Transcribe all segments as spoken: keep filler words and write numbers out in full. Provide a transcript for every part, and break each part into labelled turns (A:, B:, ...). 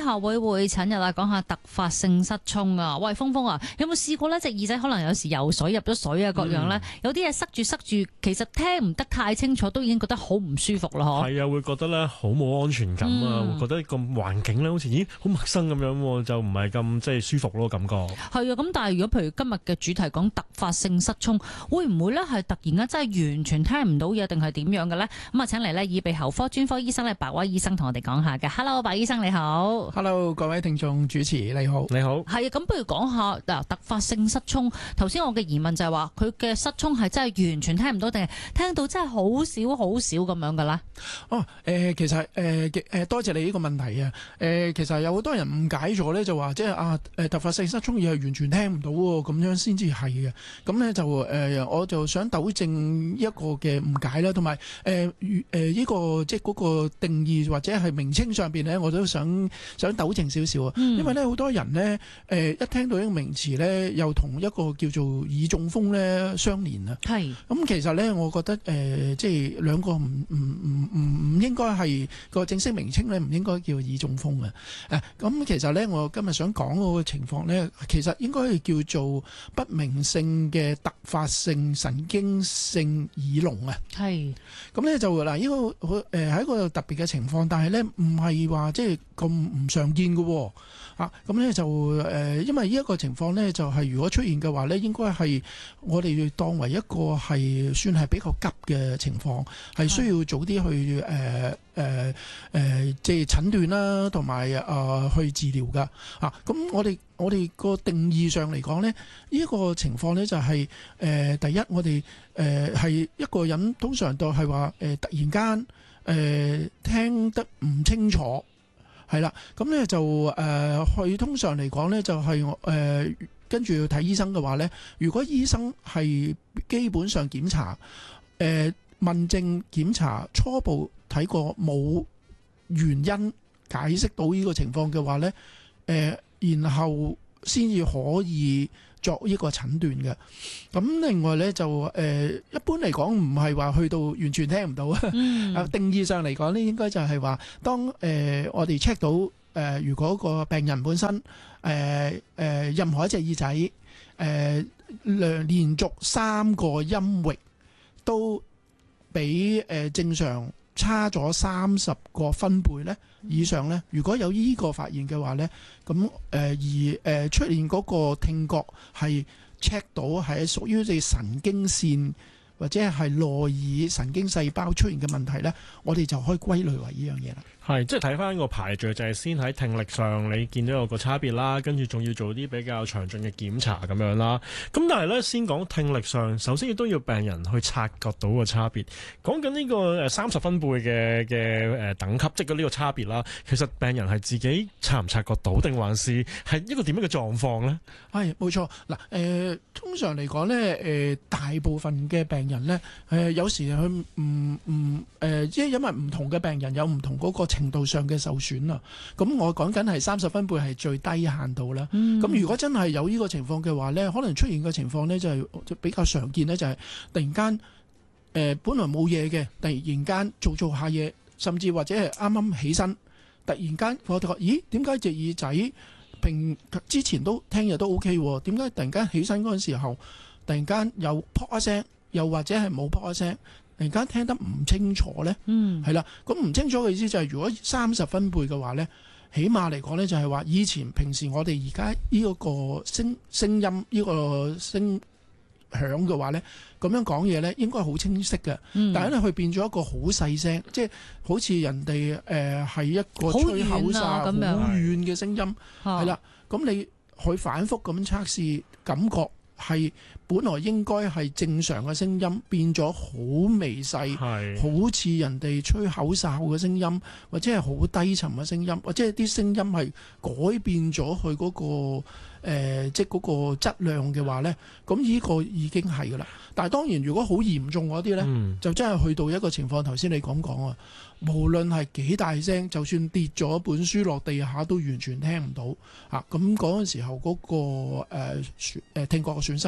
A: 學會會診日啊，講下突發性失聰啊。喂，峰峰啊，有冇試過呢隻耳仔可能有時游水入咗水啊，各樣呢？嗯、有啲嘢塞住塞住，其實聽唔得太清楚，都已經覺得好唔舒服啦。嗬，係
B: 啊，會覺得咧好冇安全感啊，嗯、會覺得個環境咧好似咦好陌生咁樣，就唔係咁即係舒服咯感覺。係
A: 啊，咁但係如果譬如今日嘅主題講突發性失聰，會唔會咧係突然間真係完全聽唔到嘢，定係點樣嘅咧？咁啊，請嚟咧耳鼻喉科專科醫生咧白威醫生同我哋講下嘅。Hello， 白醫生你好。
C: Hello， 各位聽眾主持你好。
B: 你好。
A: 係啊，咁不如講下嗱，突發性失聰。頭先我嘅疑問就係話，佢嘅失聰係真係完全聽唔到，定係聽到真係好少好少咁樣嘅啦？
C: 哦，誒、呃，其實誒誒、呃，多謝你呢個問題啊。誒、呃，其實有好多人誤解咗咧，就話即係啊，誒，突發性失聰而係完全聽唔到喎，咁樣先至係嘅。咁咧就誒、呃，我就想糾正一個嘅誤解啦，同埋誒誒呢個即係嗰個定義或者係名稱上邊咧，我都想想糾正少少啊。嗯、因為咧好多人咧誒、呃、一聽到呢個名詞咧，又同一個叫做耳中風咧相連啊。係。咁其實咧，我覺得誒、呃、即係兩個唔唔唔唔唔應該係個正式名稱咧，唔應該叫耳中風啊。誒咁其實咧，我今日想講嗰個情況咧，其實應該係叫做不明性嘅突發性神經性耳聾啊。係。咁咧就嗱，呢個誒係一個特別嘅情況，但係咧唔係話即係咁唔常見嘅喎。啊，咁咧就誒、呃，因為呢一個情況咧，就係、是、如果出現嘅話咧，應該係我哋當為一個係算係比較急嘅情況，係需要早啲去誒誒誒，即係診斷啦，同埋啊去治療噶。啊，咁我哋我哋個定義上嚟講咧，呢、這、一個情況咧就係、是、誒、呃、第一，我哋誒係一個人通常都係話誒突然間誒、呃、聽得唔清楚。係啦，咁咧就誒，佢、呃、通常嚟講咧就係、是、誒、呃、跟住要睇醫生嘅話咧，如果醫生係基本上檢查誒、呃、問症檢查初步睇過冇原因解釋到呢個情況嘅話咧，誒、呃、然後先至可以作呢個診斷嘅。咁另外咧就誒、呃、一般嚟講唔係話去到完全聽唔到啊。嗯、定義上嚟講咧，應該就係話當誒、呃、我哋 check 到誒、呃、如果個病人本身誒誒、呃呃、任何一隻耳仔誒連連續三個音域都比誒、呃、正常差咗三十個分貝咧以上咧，如果有呢個發現嘅話咧，咁誒、呃、而誒、呃、出現嗰個聽覺係 check 到係屬於你神經線或者係內耳神經細胞出現嘅問題咧，我哋就可以歸類為呢樣嘢啦。係，
B: 即係睇翻個排序就係先喺聽力上你見到有個差別啦，跟住仲要做啲比較詳盡嘅檢查咁樣啦。咁但係咧，先講聽力上，首先亦都要病人去察覺到個差別。講緊呢個誒三十分貝嘅嘅誒等級，即係呢個差別啦。其實病人係自己察唔察覺到，定還是係一個點樣嘅狀況咧？
C: 係冇錯。嗱，誒通常嚟講咧，誒大部分嘅病人咧，誒有時佢唔唔誒，即係因為唔同嘅病人有唔同嗰個程度上嘅受損啊。咁我講緊係三十分貝係最低限度啦。咁、嗯、如果真係有呢個情況嘅話咧，可能出現嘅情況咧就係比較常見咧，就係突然間誒、呃、本來冇嘢嘅，突然間做做下嘢，甚至或者係啱啱起身，突然間我哋覺咦點解隻耳仔平之前都聽日都 OK 喎，點解突然間起身嗰陣時候突然間有撲一聲，又或者係冇撲一聲？突然間聽得唔清楚呢，嗯，係啦，咁唔清楚嘅意思就係、是、如果三十分貝嘅話呢，起碼嚟講呢，就係話以前平時我哋而家呢個個聲聲音呢、呢個聲響嘅話呢，咁樣講嘢呢應該好清晰嘅，嗯、但係咧佢變咗一個好細聲，即係好似人哋誒係一個吹口哨好遠嘅聲音，係啦，咁你佢反覆咁測試感覺。係本來應該係正常嘅聲音，變咗好微細，好似人哋吹口哨嘅聲音，或者係好低沉嘅聲音，或者係啲聲音係改變咗佢嗰個、呃、即係嗰個質量嘅話呢，咁呢個已經係㗎啦。但係當然，如果好嚴重嗰啲呢，嗯、就真係去到一個情況，頭先你講講啊，無論係幾大聲，就算跌咗本書落地下都完全聽唔到啊！咁嗰陣時候嗰、嗰個誒誒、呃、聽覺嘅損失可能已經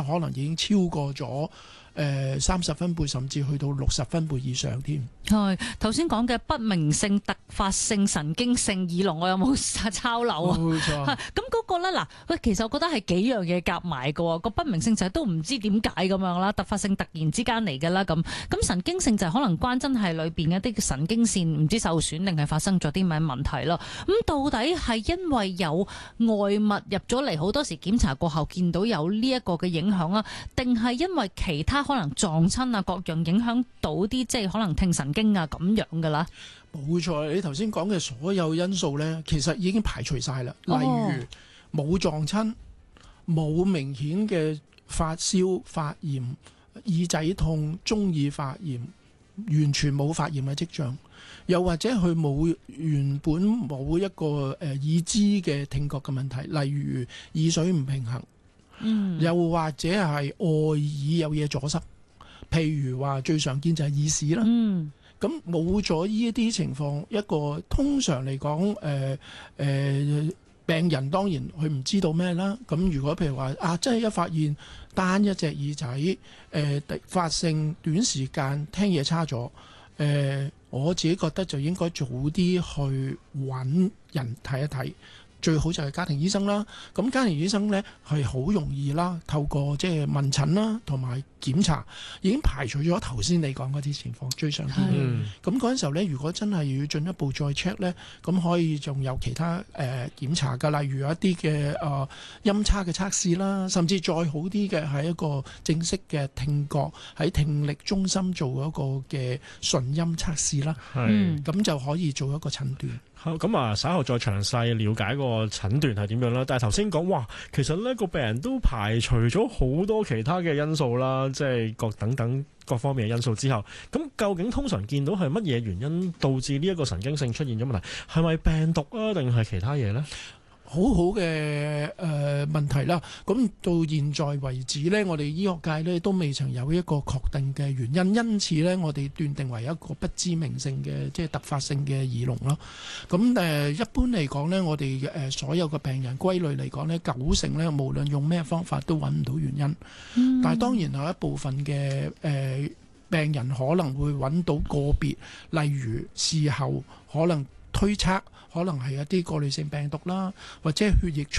C: 經超過咗誒三十分貝，甚至去到六十分貝以上添。
A: 係頭先講嘅不明性突發性神經性耳聾，我有冇抄漏啊？
C: 冇錯。
A: 咁嗰個咧嗱，喂，其實我覺得係幾樣嘢夾埋嘅喎。個不明性就係都唔知點解咁樣啦，突發性突然之間嚟嘅啦咁。咁神經性就係可能關真係裏邊一啲神經線唔知受損定係發生咗啲咩問題咯。咁到底係因為有外物入咗嚟，好多時檢查過後見到有呢一個嘅影響啊，定係因為其他可能撞親啊各樣影響到啲即係可能聽神經啊咁樣嘅啦？
C: 冇錯，你頭先講嘅所有因素呢，其實已經排除晒啦。例如冇撞親，冇明顯嘅發燒、發炎、耳仔痛、中耳發炎，完全冇發炎嘅跡象。又或者佢冇原本冇一個誒已知嘅聽覺嘅問題，例如耳水唔平衡，
A: 嗯，
C: 又或者係外耳有嘢阻塞，譬如話最常見就係耳屎啦。
A: 嗯，
C: 咁冇咗呢一啲情況，一個通常嚟講，誒、呃、誒、呃、病人當然佢唔知道咩啦。咁如果譬如話啊，真係一發現單一隻耳仔誒、呃、突發性短時間聽嘢差咗，誒、呃、我自己覺得就應該早啲去揾人睇一睇。最好就係家庭醫生啦。咁家庭醫生呢係好容易啦，透過即係問診啦，同埋檢查已經排除咗頭先你講嗰啲情況最常見嘅。咁嗰陣時候呢，如果真係要進一步再 check 呢，咁可以仲有其他誒、呃、檢查㗎，例如一啲嘅誒音叉嘅測試啦，甚至再好啲嘅係一個正式嘅聽覺喺聽力中心做一個嘅純音測試啦。
B: 係
C: 咁就可以做一個診斷。
B: 好，咁啊，稍後再詳細了解個診斷係點樣啦。但係頭先講，哇，其實呢個病人都排除咗好多其他嘅因素啦，即係各等等各方面嘅因素之後，咁究竟通常見到係乜嘢原因導致呢一個神經性出現咗問題？係咪病毒啊，定係其他嘢呢？
C: 好好嘅誒、呃、問題啦，咁到現在為止呢，我哋醫學界呢都未曾有一個確定嘅原因，因此呢，我哋斷定為一個不知名性嘅即係突發性嘅耳聾咯。咁誒、呃、一般嚟講呢，我哋誒、呃、所有嘅病人歸類嚟講呢，九成呢，無論用咩方法都揾唔到原因。嗯、但係當然有一部分嘅誒、呃、病人可能會揾到個別，例如事後可能推測可能係一啲過濾性病毒啦，或者血液